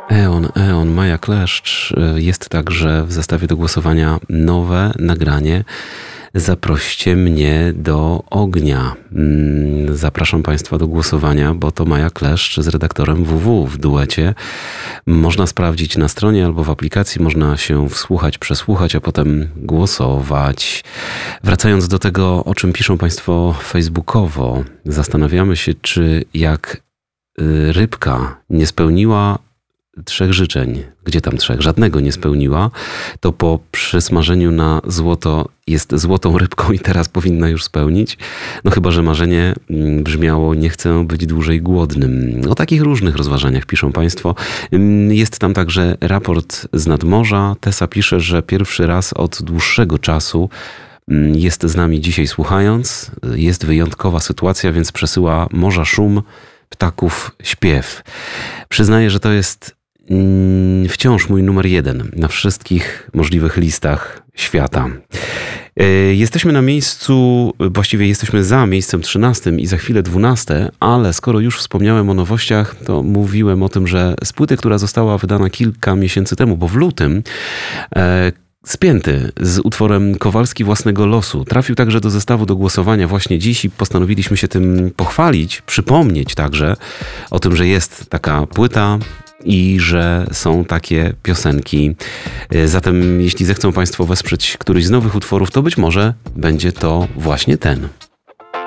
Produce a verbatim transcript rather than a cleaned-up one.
Eon, Eon, Maja Kleszcz. Jest także w zestawie do głosowania nowe nagranie Zaproście mnie do ognia. Zapraszam Państwa do głosowania, bo to Maja Kleszcz z redaktorem W W w duecie. Można sprawdzić na stronie albo w aplikacji, można się wsłuchać, przesłuchać, a potem głosować. Wracając do tego, o czym piszą Państwo facebookowo, zastanawiamy się, czy jak rybka nie spełniła trzech życzeń, gdzie tam trzech, żadnego nie spełniła, to po przysmażeniu na złoto jest złotą rybką i teraz powinna już spełnić. No chyba że marzenie brzmiało: nie chcę być dłużej głodnym. O takich różnych rozważaniach piszą Państwo. Jest tam także raport z nadmorza. Tesa pisze, że pierwszy raz od dłuższego czasu jest z nami dzisiaj słuchając. Jest wyjątkowa sytuacja, więc przesyła morza szum, ptaków śpiew. Przyznaję, że to jest wciąż mój numer jeden na wszystkich możliwych listach świata. Jesteśmy na miejscu, właściwie jesteśmy za miejscem trzynastym i za chwilę dwunaste, ale skoro już wspomniałem o nowościach, to mówiłem o tym, że z płyty, która została wydana kilka miesięcy temu, bo w lutym, Spięty z utworem Kowalski własnego losu trafił także do zestawu do głosowania właśnie dziś i postanowiliśmy się tym pochwalić, przypomnieć także o tym, że jest taka płyta i że są takie piosenki. Zatem jeśli zechcą Państwo wesprzeć któryś z nowych utworów, to być może będzie to właśnie ten.